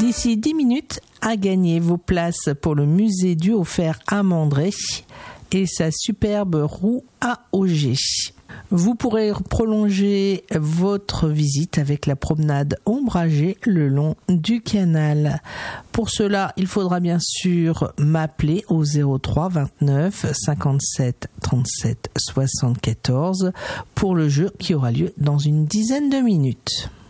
D'ici 10 minutes, à gagner vos places pour le musée du Haut-Fer à Mandray et sa superbe roue à auger. Vous pourrez prolonger votre visite avec la promenade ombragée le long du canal. Pour cela, il faudra bien sûr m'appeler au 03 29 57 37 74 pour le jeu qui aura lieu dans une dizaine de minutes.